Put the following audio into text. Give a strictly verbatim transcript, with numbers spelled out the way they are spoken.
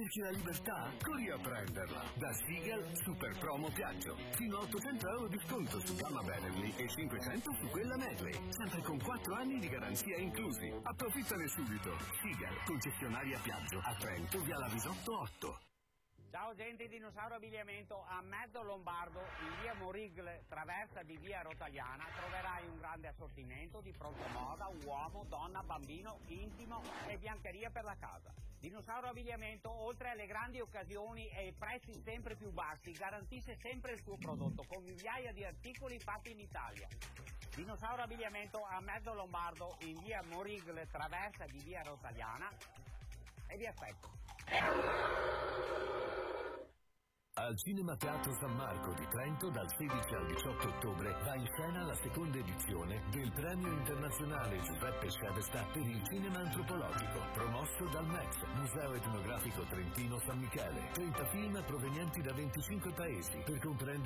Cerchi la libertà? Corri a prenderla. Da Seagull Super Promo Piaggio. Fino a ottocento euro di sconto su gamma Beverly e cinquecento su quella Medley. Sempre con quattro anni di garanzia inclusi. Approfittane subito. Seagull, concessionaria Piaggio. A Trento, via Lavisotto otto. Ciao gente, Dinosauro Abbigliamento a Mezzo Lombardo, in via Morigle, traversa di via Rotagliana, troverai un grande assortimento di pronto moda, uomo, donna, bambino, intimo e biancheria per la casa. Dinosauro Abbigliamento, oltre alle grandi occasioni e prezzi sempre più bassi, garantisce sempre il suo prodotto con migliaia di articoli fatti in Italia. Dinosauro Abbigliamento a Mezzo Lombardo, in via Morigle, traversa di via Rotagliana, e vi aspetto. Al Cinema Teatro San Marco di Trento dal sedici al diciotto ottobre va in scena la seconda edizione del Premio Internazionale Giuseppe Sciavesta per il Cinema Antropologico, promosso dal M E T, Museo Etnografico Trentino San Michele. trenta film provenienti da venticinque paesi per comprendere